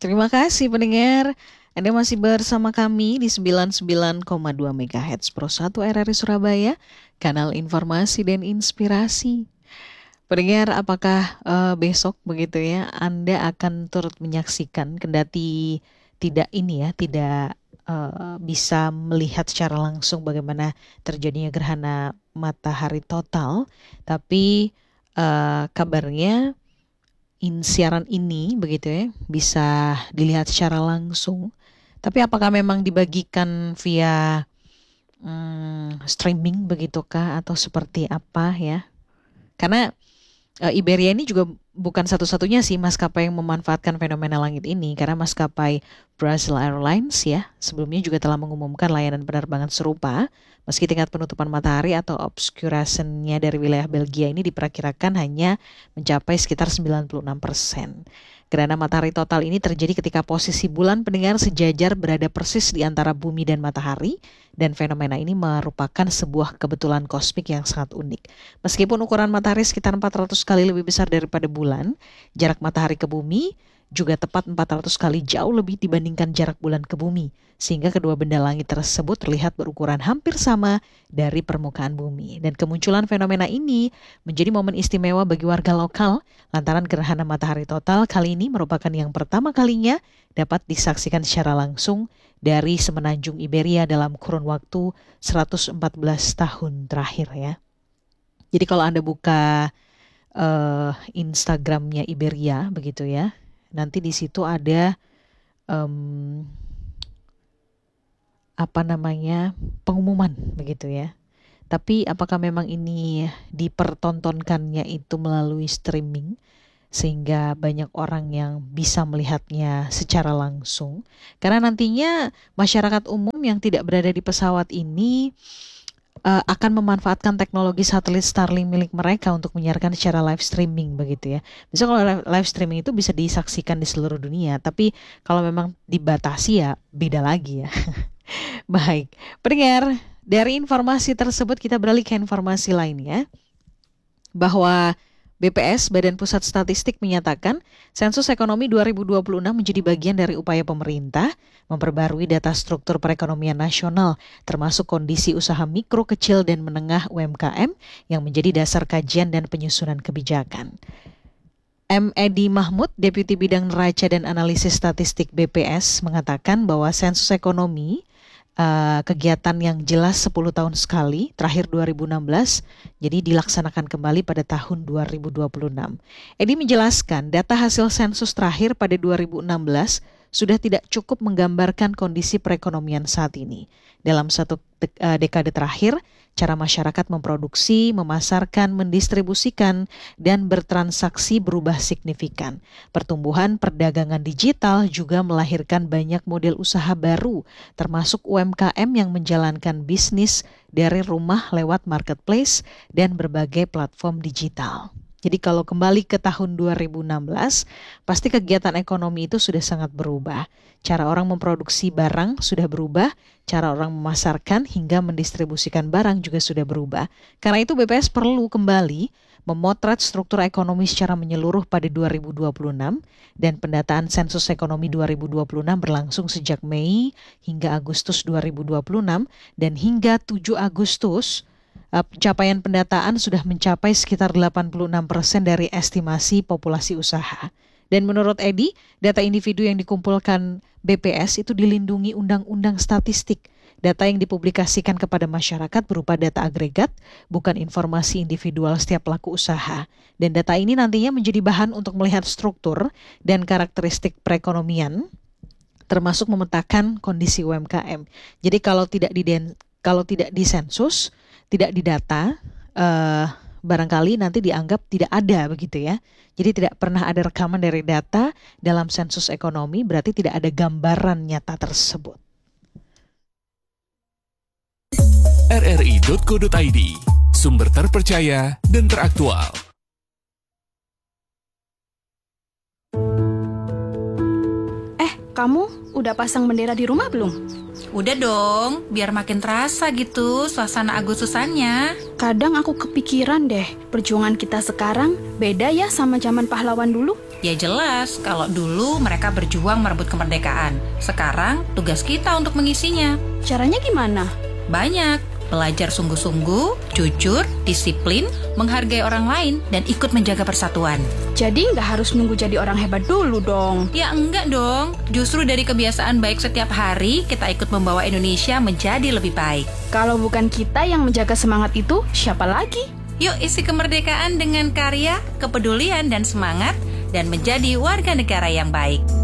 Terima kasih pendengar. Anda masih bersama kami di 99,2 MHz Pro 1 RRI Surabaya, kanal informasi dan inspirasi. Pendengar, apakah besok begitu ya Anda akan turut menyaksikan kendati tidak bisa melihat secara langsung bagaimana terjadinya gerhana matahari total, tapi kabarnya siaran ini begitu ya bisa dilihat secara langsung. Tapi apakah memang dibagikan via streaming begitukah atau seperti apa ya? Karena Iberia ini juga bukan satu-satunya sih maskapai yang memanfaatkan fenomena langit ini, karena maskapai Brazil Airlines ya sebelumnya juga telah mengumumkan layanan penerbangan serupa meski tingkat penutupan matahari atau obscurationnya dari wilayah Belgia ini diperkirakan hanya mencapai sekitar 96%. Gerhana matahari total ini terjadi ketika posisi bulan pendengar sejajar berada persis di antara bumi dan matahari, dan fenomena ini merupakan sebuah kebetulan kosmik yang sangat unik. Meskipun ukuran matahari sekitar 400 kali lebih besar daripada bulan, jarak matahari ke bumi juga tepat 400 kali jauh lebih dibandingkan jarak bulan ke bumi, sehingga kedua benda langit tersebut terlihat berukuran hampir sama dari permukaan bumi. Dan kemunculan fenomena ini menjadi momen istimewa bagi warga lokal, lantaran gerhana matahari total kali ini merupakan yang pertama kalinya dapat disaksikan secara langsung dari semenanjung Iberia dalam kurun waktu 114 tahun terakhir ya. Jadi kalau Anda buka Instagramnya Iberia begitu ya, nanti di situ ada pengumuman begitu ya. Tapi apakah memang ini dipertontonkannya itu melalui streaming sehingga banyak orang yang bisa melihatnya secara langsung? Karena nantinya masyarakat umum yang tidak berada di pesawat ini akan memanfaatkan teknologi satelit Starlink milik mereka untuk menyiarkan secara live streaming begitu ya. Bisa kalau live streaming itu bisa disaksikan di seluruh dunia, tapi kalau memang dibatasi ya beda lagi ya. Baik, pendengar, dari informasi tersebut kita beralih ke informasi lainnya, bahwa BPS, Badan Pusat Statistik, menyatakan sensus ekonomi 2026 menjadi bagian dari upaya pemerintah memperbarui data struktur perekonomian nasional, termasuk kondisi usaha mikro, kecil, dan menengah UMKM yang menjadi dasar kajian dan penyusunan kebijakan. M. Edi Mahmud, Deputi Bidang Neraca dan Analisis Statistik BPS, mengatakan bahwa sensus ekonomi kegiatan yang jelas 10 tahun sekali, terakhir 2016, jadi dilaksanakan kembali pada tahun 2026. Edi menjelaskan data hasil sensus terakhir pada 2016 sudah tidak cukup menggambarkan kondisi perekonomian saat ini. Dalam satu dekade terakhir, cara masyarakat memproduksi, memasarkan, mendistribusikan, dan bertransaksi berubah signifikan. Pertumbuhan perdagangan digital juga melahirkan banyak model usaha baru, termasuk UMKM yang menjalankan bisnis dari rumah lewat marketplace dan berbagai platform digital. Jadi kalau kembali ke tahun 2016, pasti kegiatan ekonomi itu sudah sangat berubah. Cara orang memproduksi barang sudah berubah, cara orang memasarkan hingga mendistribusikan barang juga sudah berubah. Karena itu BPS perlu kembali memotret struktur ekonomi secara menyeluruh pada 2026, dan pendataan sensus ekonomi 2026 berlangsung sejak Mei hingga Agustus 2026, dan hingga 7 Agustus capaian pendataan sudah mencapai sekitar 86% dari estimasi populasi usaha. Dan menurut Edi, data individu yang dikumpulkan BPS itu dilindungi Undang-Undang Statistik. Data yang dipublikasikan kepada masyarakat berupa data agregat, bukan informasi individual setiap pelaku usaha. Dan data ini nantinya menjadi bahan untuk melihat struktur dan karakteristik perekonomian, termasuk memetakan kondisi UMKM. Jadi kalau tidak disensus, tidak didata, barangkali nanti dianggap tidak ada begitu ya. Jadi tidak pernah ada rekaman dari data dalam sensus ekonomi, berarti tidak ada gambaran nyata tersebut. rri.co.id, sumber terpercaya dan teraktual. Kamu udah pasang bendera di rumah belum? Udah dong, biar makin terasa gitu suasana Agustusannya. Kadang aku kepikiran deh, perjuangan kita sekarang beda ya sama zaman pahlawan dulu. Ya jelas, kalau dulu mereka berjuang merebut kemerdekaan. Sekarang tugas kita untuk mengisinya. Caranya gimana? Banyak. Belajar sungguh-sungguh, jujur, disiplin, menghargai orang lain, dan ikut menjaga persatuan. Jadi nggak harus nunggu jadi orang hebat dulu dong. Ya enggak dong. Justru dari kebiasaan baik setiap hari, kita ikut membawa Indonesia menjadi lebih baik. Kalau bukan kita yang menjaga semangat itu, siapa lagi? Yuk isi kemerdekaan dengan karya, kepedulian, dan semangat, dan menjadi warga negara yang baik.